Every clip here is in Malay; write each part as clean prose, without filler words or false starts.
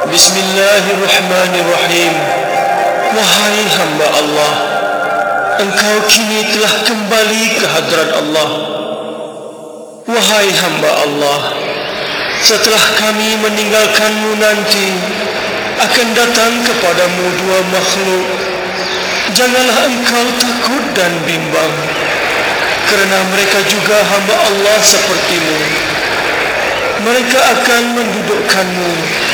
Bismillahirrahmanirrahim. Wahai hamba Allah, engkau kini telah kembali ke hadrat Allah. Wahai hamba Allah, setelah kami meninggalkanmu nanti, akan datang kepadamu dua makhluk. Janganlah engkau takut dan bimbang, kerana mereka juga hamba Allah sepertimu. Mereka akan mendudukkanmu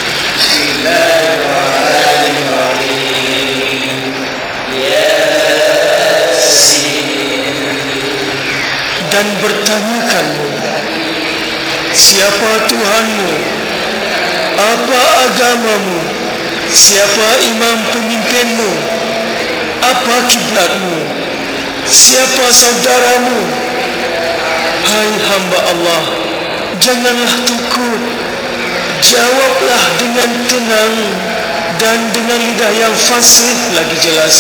dan bertanyakanmu, siapa Tuhanmu, apa agamamu, siapa imam pemimpinmu, apa kiblatmu, siapa saudaramu. Hai hamba Allah, janganlah takut, jawablah dengan tenang dan dengan lidah yang fasih lagi jelas.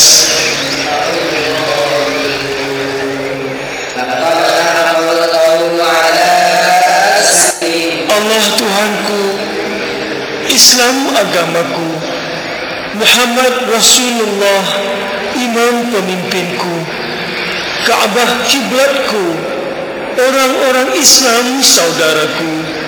Allah Tuhanku, Islam agamaku, Muhammad Rasulullah imam pemimpinku, Kaabah kiblatku, orang-orang Islam saudaraku.